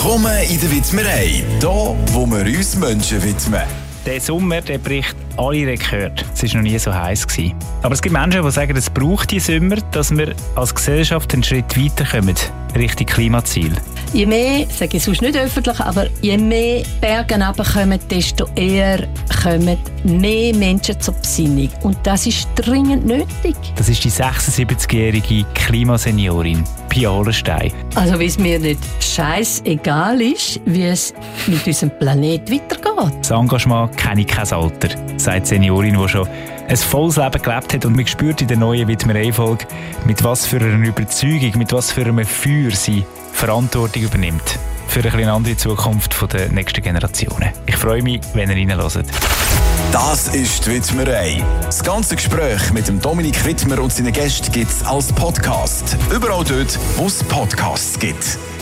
Willkommen in der Widmerei, hier, wo wir uns Menschen widmen. Der Sommer, der bricht alle Rekorde. Es war noch nie so heiß gewesen. Aber es gibt Menschen, die sagen, es braucht die Sommer, dass wir als Gesellschaft einen Schritt weiterkommen, Richtung Klimaziel. Je mehr, sage ich sonst nicht öffentlich, aber je mehr Berge runterkommen, desto eher kommen mehr Menschen zur Besinnung. Und das ist dringend nötig. Das ist die 76-jährige Klimaseniorin Pia Hollenstein. Also wie es mir nicht scheißegal ist, wie es mit unserem Planeten weitergeht. Das Engagement kenne kein Alter, sagt die Seniorin, die schon ein volles Leben gelebt hat. Und man spürt in der neuen Widmerei-Folge, mit was für einer Überzeugung, mit was für einem Feuer sie Verantwortung übernimmt für eine bisschen andere Zukunft der nächsten Generationen. Ich freue mich, wenn ihr reinhört. Das ist die Widmerei. Das ganze Gespräch mit dem Dominik Widmer und seinen Gästen gibt es als Podcast. Überall dort, wo es Podcasts gibt.